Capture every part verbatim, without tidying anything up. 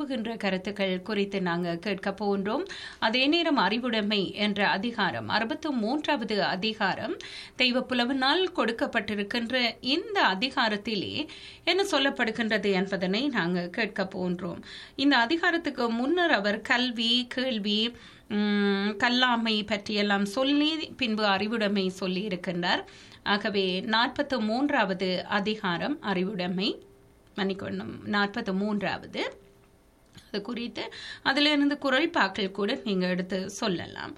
உதவுகின்ற கருத்துக்கள் குறித்து நாங்கள் கேட்க போன்றோம். அதே நேரம் அறிவுடைமை என்ற அதிகாரம் அறுபத்தி மூன்றாவது அதிகாரம் தெய்வ புலவனால் கொடுக்கப்பட்டிருக்கின்ற இந்த அதிகாரத்திலே என்ன சொல்லப்படுகின்றது என்பதனை நாங்கள் கேட்க போன்றோம். இந்த அதிகாரத்துக்கு முன்னர் அவர் கல்வி, கேள்வி, கல்லாமை பற்றியெல்லாம் சொல்லி பின்பு அறிவுடைமை சொல்லி இருக்கின்றார். ஆகவே நாற்பத்தி மூன்றாவது அதிகாரம் அறிவுடைமை மன்னிக்கொள்ளும் நாற்பத்தி மூன்றாவது அது குறித்து அதிலிருந்து குரல்பாக்கள் கூட நீங்கள் எடுத்து சொல்லலாம்.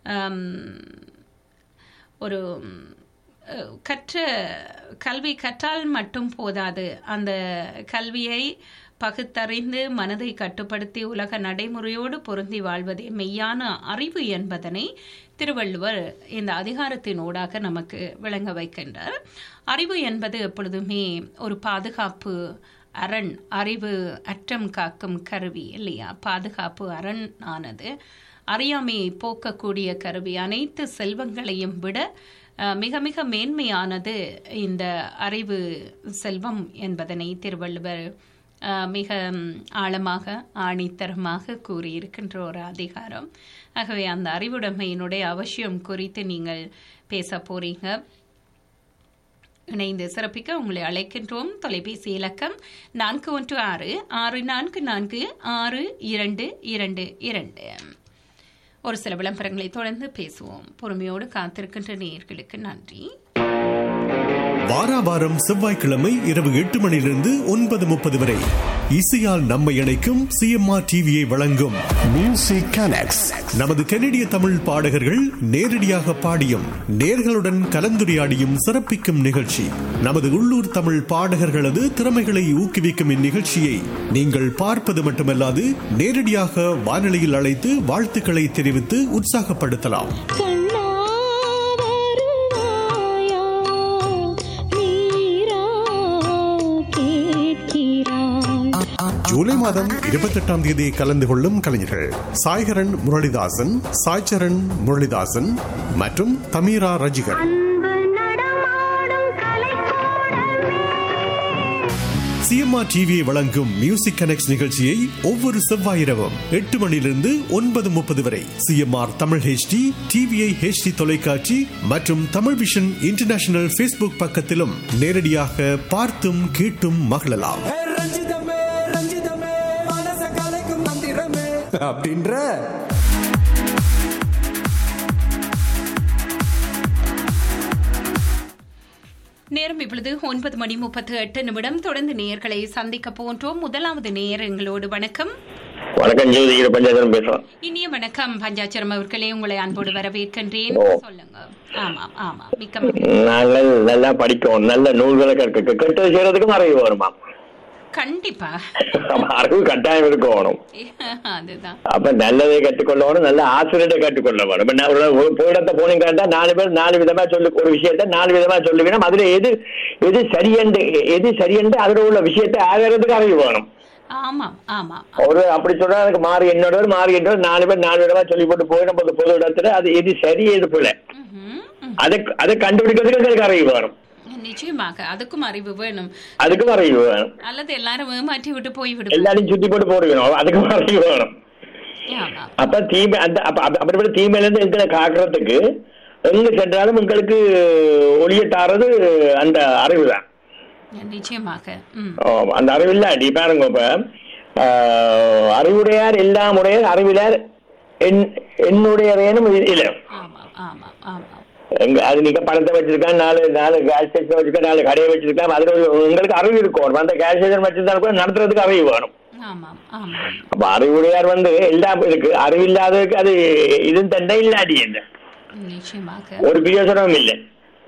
ஒரு கற்ற கல்வி கற்றால் மட்டும் போதாது, அந்த கல்வியை பகுத்தறிந்து மனதை கட்டுப்படுத்தி உலக நடைமுறையோடு பொருந்தி வாழ்வதே மெய்யான அறிவு என்பதனை திருவள்ளுவர் இந்த அதிகாரத்தினூடாக நமக்கு விளங்க வைக்கின்றார். அறிவு என்பது எப்பொழுதுமே ஒரு பாதுகாப்பு அரண், அறிவு அற்றம் காக்கும் கருவி இல்லையா? பாதுகாப்பு அரண் ஆனது அறியாமையை போக்கக்கூடிய கருவி. அனைத்து செல்வங்களையும் விட மிக மிக மேன்மையானது இந்த அறிவு செல்வம் என்பதனை திருவள்ளுவர் மிக ஆழமாக ஆணித்தரமாக கூறியிருக்கின்ற ஒரு அதிகாரம். ஆகவே அந்த அறிவுடைமையினுடைய அவசியம் குறித்து நீங்கள் பேச போறீங்க. இணைந்து சிறப்பிக்க உங்களை அழைக்கின்றோம். தொலைபேசி இலக்கம் நான்கு ஒன்று ஆறு ஆறு நான்கு நான்கு ஆறு இரண்டு இரண்டு இரண்டு. ஒரு சில விளம்பரங்களை தொடர்ந்து பேசுவோம். பொறுமையோடு காத்திருக்கின்ற நேயர்களுக்கு நன்றி. வாரா வாரம் செவ்வாய்க்கிழமை இரவு எட்டு மணியிலிருந்து ஒன்பது முப்பது வரை இசையால் நம்மை இணைக்கும் சிஎம்ஆர் டிவியை வழங்கும் மியூசிக் கனெக்ட்ஸ். நமது கனடிய தமிழ் பாடகர்கள் நேரடியாக பாடியும் நேர்களுடன் கலந்துரையாடியும் சிறப்பிக்கும் நிகழ்ச்சி. நமது உள்ளூர் தமிழ் பாடகர்களது திறமைகளை ஊக்குவிக்கும் இந்நிகழ்ச்சியை நீங்கள் பார்ப்பது மட்டுமல்லாது நேரடியாக வானொலியில் அழைத்து வாழ்த்துக்களை தெரிவித்து உற்சாகப்படுத்தலாம். ஜூலை மாதம் இருபத்தி எட்டாம் தேதி கலந்து கொள்ளும் கலைஞர்கள் சாய்கரன் முரளிதாசன், சாய்சரன் முரளிதாசன் மற்றும் தமிரா ரஜிகர். சிஎம்ஆர் டிவியை வழங்கும் மியூசிக் கனெக்ட்ஸ் நிகழ்ச்சியை ஒவ்வொரு செவ்வாய் இரவும் எட்டு மணியிலிருந்து ஒன்பது முப்பது வரை CMR Tamil HD, TVI HD தொலைக்காட்சி மற்றும் தமிழ் விஷன் இன்டர்நேஷனல் ஃபேஸ்புக் பக்கத்திலும் நேரடியாக பார்த்தும் கேட்டும் மகிழலாம். அப்படின்ற நேரம் இப்பொழுது ஒன்பது மணி முப்பத்தி எட்டு நிமிடம். தொடர்ந்து நேயர்களை சந்திக்க போன்றோம். முதலாவது நேயர் எங்களோடு. வணக்கம். வணக்கம் ஜோதி, பஞ்சாச்சரம் பேசுறேன். இனிய வணக்கம் பஞ்சாச்சரம் அவர்களே, உங்களை அன்போடு வரவேற்கின்றேன். சொல்லுங்க. ஆமா ஆமா மிக்க நாங்கள் நல்லா படிக்கணும், நல்ல நூல்களை கற்க கெட்டது செய்யறதுக்கும் அறிவு வருமா? கண்டிப்பா அறிவு கட்டாயம் இருக்கணும். அதுதான். அப்ப நல்லதை கற்றுக்கொள்ளணும், நல்ல ஆசிரியரை கற்றுக்கொள்ள வேணும். போயிடத்தை போனீங்கன்னா நாலு பேர் நாலு விதமா சொல்லு, ஒரு விஷயத்த நாலு விதமா சொல்லுவீங்கன்னா அதுல எது எது சரியண்டு எது சரியண்டு அதுல உள்ள விஷயத்தை ஆகிறதுக்கு அறிவு வேணும். ஆமா ஆமா. ஒரு அப்படி சொல்றா அதுக்கு மாறி என்னோட மாறி என்னோட நாலு பேர் நாலு விதமா சொல்லி போட்டு போயிடும் போது பொது இடத்துல அது எது சரி எது போல அதை அதை கண்டுபிடிக்கிறதுக்கு எங்களுக்கு அறிவு வேணும். நிச்சயமாக அதுக்கும் அறிவு வேணும். அதுக்கும் அறிவு வேணும். அல்லது எல்லாரும் ஏமாற்றி விட்டு போய்விடும், எல்லாரும் சுத்தி போட்டு போடுவேணும், அதுக்கும் அறிவு வேணும். அப்ப தீமை அந்த அப்படிப்பட்ட தீமையில இருந்து எங்களை காக்கிறதுக்கு எங்க சென்றாலும் உங்களுக்கு ஒளிய தாரது அந்த அறிவு தான். நிச்சயமாக அந்த அறிவு இல்லாட்டி பாருங்க, இப்ப அறிவுடையார் எல்லாம் உடையார் அறிவிலார் என்னுடையரேனும் இல்லை. அது நீங்க பணத்தை வச்சிருக்கான், நாலு நாலு கேஸ் ஸ்டேஷன் வச்சிருக்கா, நாலு கடையை வச்சிருக்கா, அதுல உங்களுக்கு அறிவு இருக்கும். அந்த கேஸ் ஸ்டேஷன் வச்சிருந்தா கூட நடத்துறதுக்கு அறிவு வேணும். அப்ப அறிவுடையார் வந்து எல்லாம் இருக்கு, அறிவு இல்லாததுக்கு அது இது தண்டை இல்லாடி என்ன ஒரு பிரயோசனமும் இல்லை.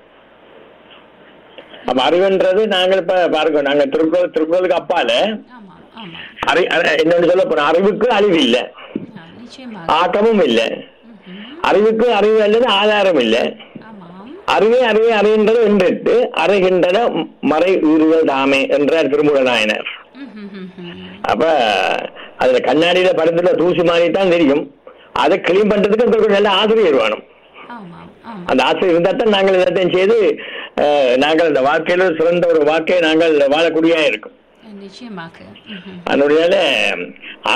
அப்ப அறிவுன்றது நாங்கள் இப்ப பாருங்க, நாங்க திருக்குறள் திருக்குறளுக்கு அப்பால அறி என்னன்னு சொல்ல போறோம், அறிவுக்கு அழிவு இல்லை, ஆக்கமும் இல்லை. அறிவுக்கு அறிவு அல்லது ஆதாரம் இல்லை. அறிவே அறிவே அறிகின்றது என்றிட்டு அறைகின்றன மறை உருவதாமே என்றார் திருமூல நாயனார். அப்ப அதுல கண்ணாடியில படத்துல தூசி மாதிரி தான் தெரியும். அதை கிளீன் பண்றதுக்கு நல்ல ஆசிரியர் வேணும். அந்த ஆசிரியர் இருந்தா தான் நாங்கள் எல்லாத்தையும் செய்து நாங்கள் அந்த வாழ்க்கையில சிறந்த ஒரு வாழ்க்கையை நாங்கள் வாழக்கூடிய இருக்கும். அதனுடைய